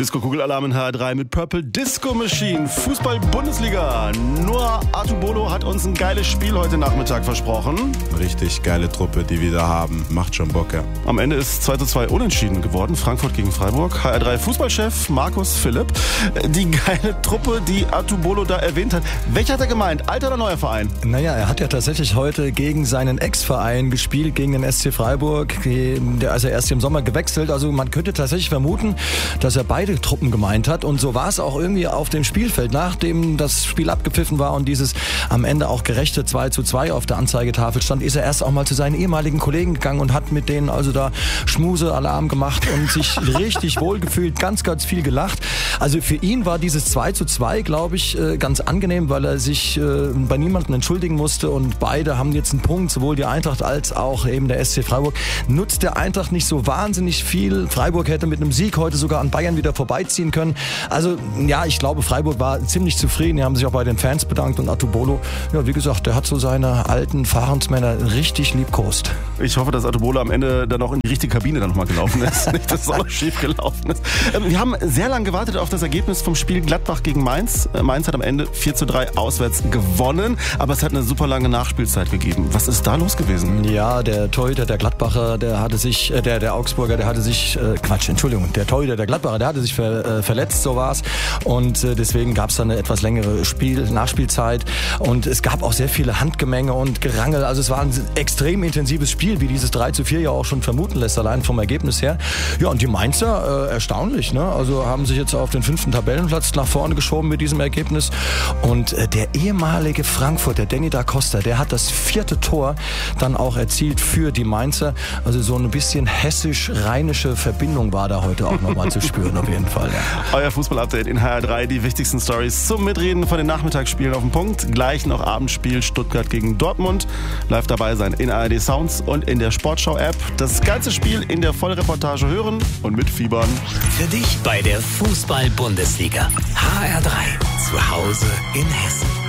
Disco-Kugelalarm in HR3 mit Purple Disco Machine. Fußball-Bundesliga. Nur Artubolo hat uns ein geiles Spiel heute Nachmittag versprochen. Richtig geile Truppe, die wir da haben. Macht schon Bock, ja. Am Ende ist 2:2 unentschieden geworden. Frankfurt gegen Freiburg. HR3 Fußballchef Markus Philipp. Die geile Truppe, die Artubolo da erwähnt hat. Welcher hat er gemeint? Alter oder neuer Verein? Naja, er hat ja tatsächlich heute gegen seinen Ex-Verein gespielt, gegen den SC Freiburg. Der ist ja erst im Sommer gewechselt. Also man könnte tatsächlich vermuten, dass er beide Truppen gemeint hat. Und so war es auch irgendwie auf dem Spielfeld. Nachdem das Spiel abgepfiffen war und dieses am Ende auch gerechte 2:2 auf der Anzeigetafel stand, ist er erst auch mal zu seinen ehemaligen Kollegen gegangen und hat mit denen also da Schmuse-Alarm gemacht und sich richtig wohlgefühlt, ganz, ganz viel gelacht. Also für ihn war dieses 2:2, glaube ich, ganz angenehm, weil er sich bei niemandem entschuldigen musste und beide haben jetzt einen Punkt, sowohl die Eintracht als auch eben der SC Freiburg. Nutzt der Eintracht nicht so wahnsinnig viel. Freiburg hätte mit einem Sieg heute sogar an Bayern wieder vorbeiziehen können. Also ja, ich glaube, Freiburg war ziemlich zufrieden. Die haben sich auch bei den Fans bedankt und Artubolo, ja, wie gesagt, der hat so seine alten Fahrensmänner richtig liebkost. Ich hoffe, dass Artubolo am Ende dann auch in die richtige Kabine dann nochmal gelaufen ist. Nicht, dass es auch noch schief gelaufen ist. Wir haben sehr lange gewartet auf das Ergebnis vom Spiel Gladbach gegen Mainz. Mainz hat am Ende 4:3 auswärts gewonnen, aber es hat eine super lange Nachspielzeit gegeben. Was ist da los gewesen? Ja, der Torhüter der Gladbacher, der Augsburger, der Torhüter der Gladbacher, der hatte sich verletzt, so war's. Und deswegen gab es dann eine etwas längere Nachspielzeit. Und es gab auch sehr viele Handgemenge und Gerangel. Also es war ein extrem intensives Spiel, wie dieses 3:4 ja auch schon vermuten lässt, allein vom Ergebnis her. Ja, und die Mainzer, erstaunlich, ne? Also haben sich jetzt auf den 5. Tabellenplatz nach vorne geschoben mit diesem Ergebnis. Und der ehemalige Frankfurter, Danny da Costa, der hat das 4. Tor dann auch erzielt für die Mainzer. Also so ein bisschen hessisch-rheinische Verbindung war da heute auch nochmal zu spüren, auf jeden Fall. Ja. Euer Fußball-Update in HR3, die wichtigsten Stories zum Mitreden von den Nachmittagsspielen auf den Punkt. Gleich noch Abendspiel Stuttgart gegen Dortmund. Live dabei sein in ARD Sounds und in der Sportschau-App. Das ganze Spiel in der Vollreportage hören und mitfiebern. Für dich bei der Fußball-Bundesliga. HR3. Zu Hause in Hessen.